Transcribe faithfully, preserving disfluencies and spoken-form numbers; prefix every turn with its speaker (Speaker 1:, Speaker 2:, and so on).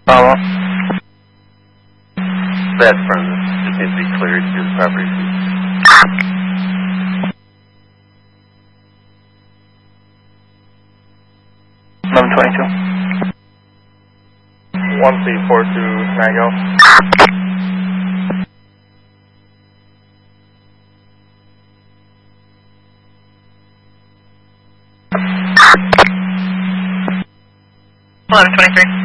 Speaker 1: Follow.
Speaker 2: Bad front. Just needs to be cleared to the property.
Speaker 1: eleven twenty-two.
Speaker 3: one C four two Tango.
Speaker 4: eleven twenty-three.